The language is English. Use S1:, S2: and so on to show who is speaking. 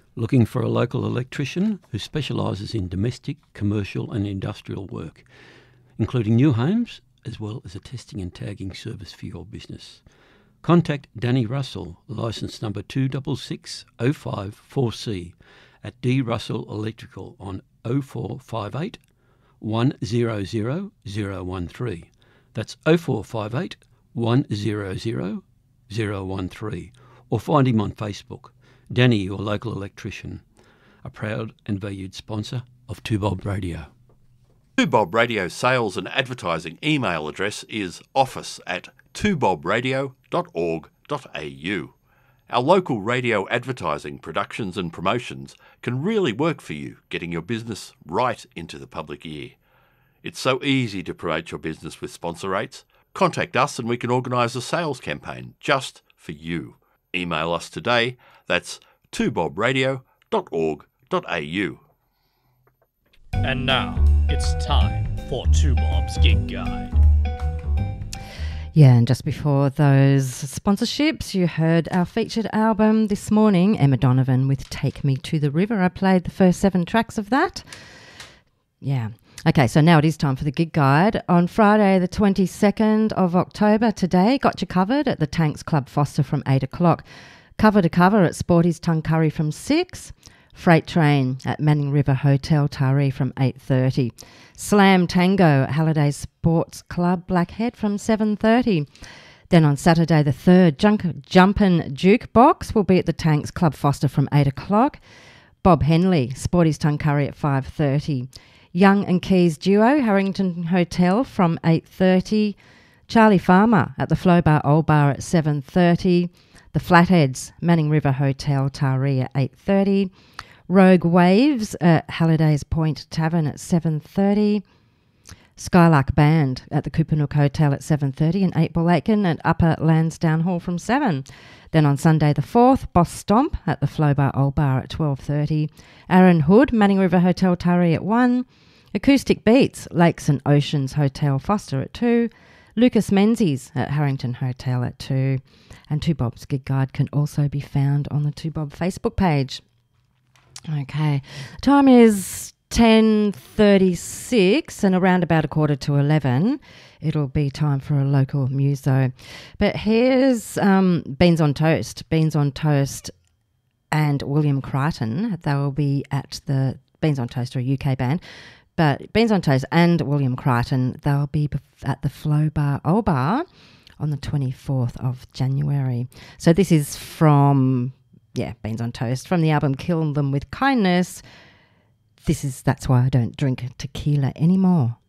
S1: Looking for a local electrician who specialises in domestic, commercial and industrial work, including new homes, as well as a testing and tagging service for your business. Contact Danny Russell, licence number 266054C at D Russell Electrical on 0458 100 013. That's 0458 100 013. Or find him on Facebook. Danny, your local electrician, a proud and valued sponsor of 2Bob Radio.
S2: 2Bob Radio sales and advertising email address is office@2bobradio.org.au. Our local radio advertising, productions and promotions can really work for you, getting your business right into the public ear. It's so easy to promote your business with sponsor rates. Contact us and we can organise a sales campaign just for you. Email us today. That's 2bobradio.org.au.
S3: And now it's time for 2Bob's Gig Guide.
S4: Yeah, and just before those sponsorships, you heard our featured album this morning, Emma Donovan with Take Me to the River. I played the first 7 tracks of that. Yeah. Okay, so now it is time for the Gig Guide. On Friday, the 22nd of October, today, got you covered at the Tanks Club Foster from 8 o'clock. Cover to cover at Sporty's Tuncurry from 6. Freight Train at Manning River Hotel Taree from 8:30. Slam Tango at Halliday Sports Club Blackhead from 7:30. Then on Saturday the 3rd, Jumpin' Jukebox will be at the Tanks Club Foster from 8 o'clock. Bob Henley, Sporty's Tuncurry at 5:30. Young and Keys Duo, Harrington Hotel from 8:30. Charlie Farmer at the Flow Bar Old Bar at 7:30. The Flatheads, Manning River Hotel Taree at 8:30. Rogue Waves at Halliday's Point Tavern at 7:30. Skylark Band at the Coopanook Hotel at 7:30 and 8 Ball Aitken at Upper Lansdowne Hall from 7. Then on Sunday the 4th, Boss Stomp at the Flow Bar Old Bar at 12:30. Aaron Hood, Manning River Hotel Taree at 1. Acoustic Beats, Lakes and Oceans Hotel Foster at 2. Lucas Menzies at Harrington Hotel at 2. And 2Bob's Gig Guide can also be found on the 2Bob Facebook page. Okay, time is 10:36 and around about 11:15 it'll be time for a local muso. But here's Beans on Toast. Beans on Toast and William Crichton. They will be at the Beans on Toast, are a UK band. But Beans on Toast and William Crichton, they'll be at the Flow Bar Old Bar on the 24th of January. So this is from, Beans on Toast, from the album Kill Them With Kindness. That's Why I Don't Drink Tequila Anymore.